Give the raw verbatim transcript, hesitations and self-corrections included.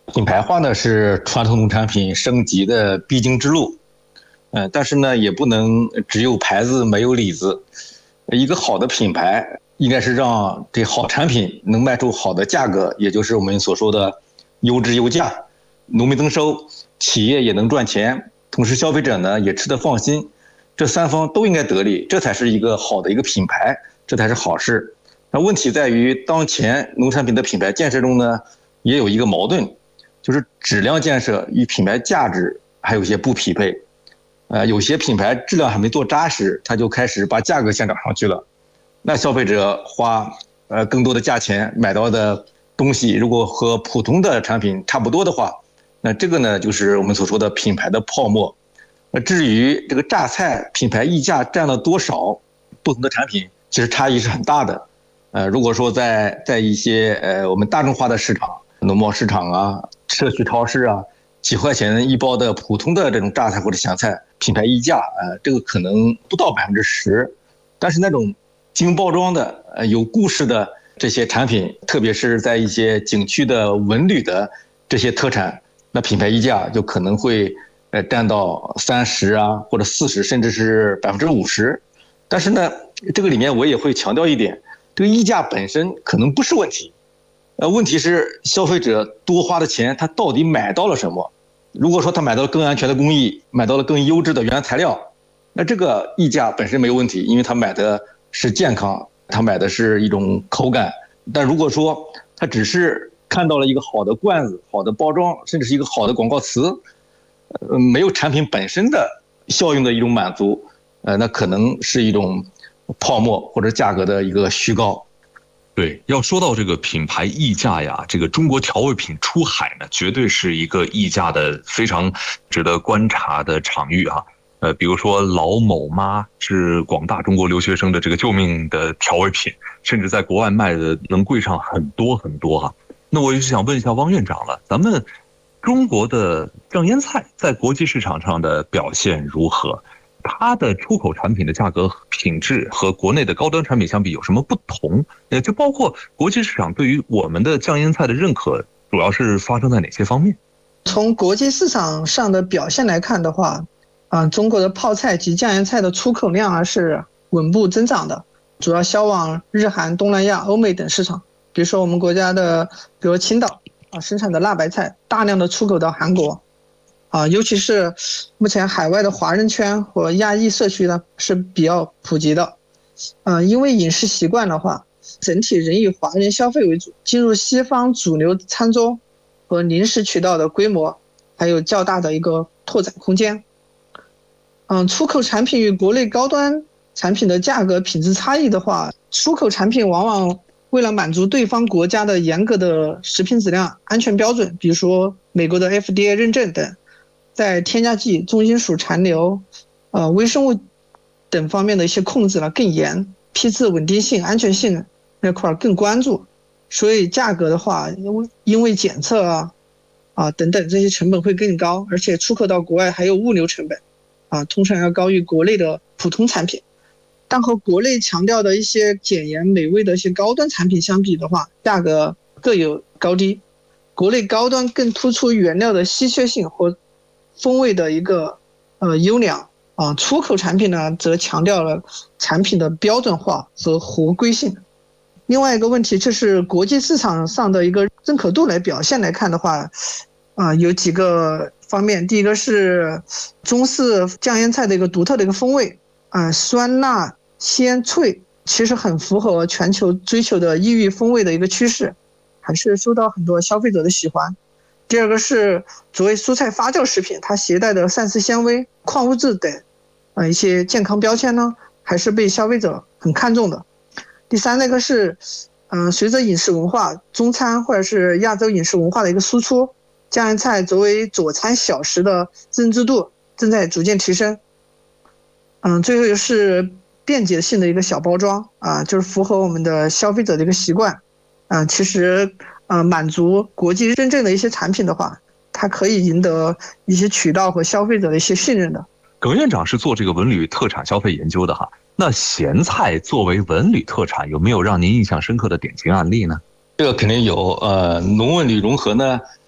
品牌化呢是传统农产品升级的必经之路，呃，但是呢也不能只有牌子没有里子。一个好的品牌应该是让这好产品能卖出好的价格，也就是我们所说的优质优价，农民增收，企业也能赚钱，同时消费者呢也吃得放心，这三方都应该得利，这才是一个好的一个品牌，这才是好事。那问题在于当前农产品的品牌建设中呢，也有一个矛盾，就是质量建设与品牌价值还有些不匹配。呃，有些品牌质量还没做扎实，他就开始把价格先涨上去了。那消费者花呃更多的价钱买到的东西，如果和普通的产品差不多的话，那这个呢就是我们所说的品牌的泡沫。那至于这个榨菜品牌溢价占了多少，不同的产品其实差异是很大的。呃，如果说在在一些呃我们大众化的市场，农贸市场啊、社区超市啊，几块钱一包的普通的这种榨菜或者咸菜，品牌溢价，呃，这个可能不到百分之十，但是那种精包装的、呃有故事的这些产品，特别是在一些景区的文旅的这些特产，那品牌溢价就可能会呃占到三十啊，或者四十，甚至是百分之五十。但是呢，这个里面我也会强调一点，这个溢价本身可能不是问题，呃，问题是消费者多花的钱，他到底买到了什么？如果说他买到了更安全的工艺，买到了更优质的原材料，那这个溢价本身没有问题，因为他买的是健康，他买的是一种口感。但如果说他只是看到了一个好的罐子、好的包装，甚至是一个好的广告词，呃，没有产品本身的效用的一种满足，呃，那可能是一种泡沫或者价格的一个虚高。 对，要说到这个品牌溢价呀，这个中国调味品出海呢，绝对是一个溢价的非常值得观察的场域哈。呃，比如说老某妈是广大中国留学生的这个救命的调味品，甚至在国外卖的能贵上很多很多哈。那我就想问一下汪院长了，咱们中国的酱腌菜在国际市场上的表现如何？它的出口产品的价格品质和国内的高端产品相比有什么不同？呃，就包括国际市场对于我们的酱腌菜的认可，主要是发生在哪些方面？ 从国际市场上的表现来看的话，啊、呃，中国的泡菜及酱腌菜的出口量啊是稳步增长的，主要销往日韩、东南亚、欧美等市场。比如说我们国家的，比如青岛啊生产的辣白菜，大量的出口到韩国。啊，尤其是目前海外的华人圈和亚裔社区呢是比较普及的，呃，因为饮食习惯的话，整体仍以华人消费为主，进入西方主流餐桌和零食渠道的规模还有较大的一个拓展空间。嗯，出口产品与国内高端产品的价格品质差异的话，出口产品往往为了满足对方国家的严格的食品质量安全标准，比如说美国的 F D A 认证等，在添加剂、重金属残留、呃微生物等方面的一些控制呢更严，批次稳定性、安全性那块更关注，所以价格的话，因为因为检测啊啊等等这些成本会更高，而且出口到国外还有物流成本啊，通常要高于国内的普通产品。但和国内强调的一些简言美味的一些高端产品相比的话，价格各有高低。国内高端更突出原料的稀缺性和风味的一个呃优良啊，出口产品呢则强调了产品的标准化和合规性。另外一个问题就是国际市场上的一个认可度来表现来看的话，啊有几个方面。第一个是中式酱腌菜的一个独特的一个风味啊，酸辣鲜脆，其实很符合全球追求的异域风味的一个趋势，还是受到很多消费者的喜欢。第二个是作为蔬菜发酵食品，它携带的膳食纤维、矿物质等呃一些健康标签呢，还是被消费者很看重的。第三那个是嗯、呃，随着饮食文化中餐或者是亚洲饮食文化的一个输出，酱腌菜作为佐餐小食的认知度正在逐渐提升。嗯，最后是便捷性的一个小包装啊，就是符合我们的消费者的一个习惯。啊，其实呃满足国际认证的一些产品的话，它可以赢得一些渠道和消费者的一些信任的。 耿院长是做这个文旅特产消费研究的哈，那咸菜作为文旅特产，有没有让您印象深刻的典型案例呢？ 这个肯定有，呃，农文旅融合呢，